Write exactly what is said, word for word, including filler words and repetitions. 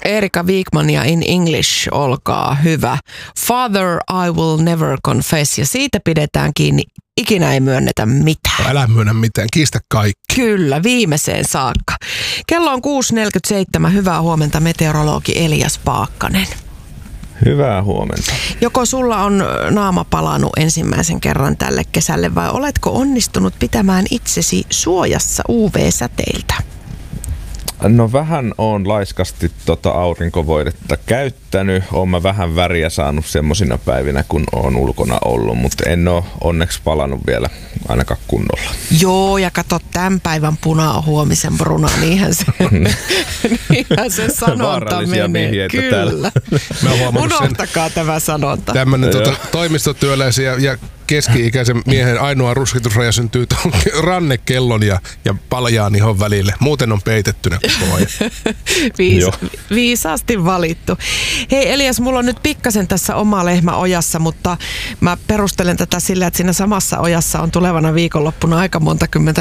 Erika Wigmania in English, olkaa hyvä. Father, I will never confess. Ja siitä pidetään kiinni. Ikinä ei myönnetä mitään. Älä myönnä mitään, kiistä kaikki. Kyllä, viimeiseen saakka. Kello on kuusi neljäkymmentäseitsemän. Hyvää huomenta, meteorologi Elias Paakkanen. Hyvää huomenta. Joko sulla on naama palannut ensimmäisen kerran tälle kesälle vai oletko onnistunut pitämään itsesi suojassa U V-säteiltä? No vähän on laiskasti tota aurinkovoidetta käyttänyt. Oon mä vähän väriä saanut semmosina päivinä, kun oon ulkona ollut, mutta en oo onneksi palannut vielä ainakaan kunnolla. Joo, ja kato, tämän päivän puna on huomisen bruna, niinhän se, niinhän se sanonta Vaarallisia menee. vihjeitä Kyllä. Unohtakaa sen. Tämä sanonta. Tämmönen tuota, toimistotyöläisen ja, ja keski-ikäisen miehen ainoa ruskitusraja syntyy tuon rannekellon ja, ja paljaan ihon välille. Muuten on peitettynä koko ajan. Viis, viisaasti valittu. Hei Elias, mulla on nyt pikkasen tässä oma lehmä ojassa, mutta mä perustelen tätä sillä, että siinä samassa ojassa on tulevana viikonloppuna aika monta kymmentä